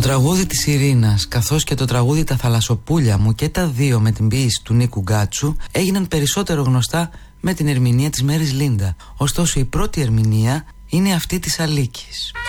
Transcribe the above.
τραγούδι της Ειρήνας καθώς και το τραγούδι «Τα θαλασσοπούλια μου» και τα δύο με την ποίηση του Νίκου Γκάτσου έγιναν περισσότερο γνωστά με την ερμηνεία της Μέρης Λίντα. Ωστόσο η πρώτη ερμηνεία είναι αυτή της Αλίκης.